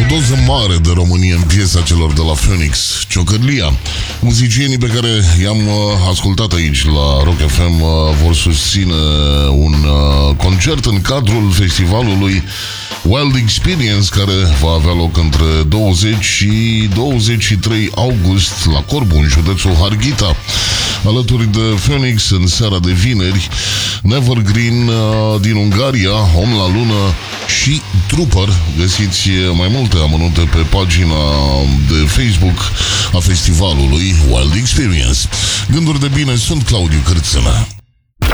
doză mare de România în piesa celor de la Phoenix, Ciocărlia. Muzicienii pe care i-am ascultat aici la Rock FM vor susține un concert în cadrul festivalului Wild Experience, care va avea loc între 20 și 23 august la Corbu, în județul Harghita. Alături de Phoenix, în seara de vineri, Nevergreen din Ungaria, Om la Lună și Trooper. Găsiți mai multe amănunte pe pagina de Facebook a festivalului Wild Experience. Gânduri de bine, sunt Claudiu Cârțână.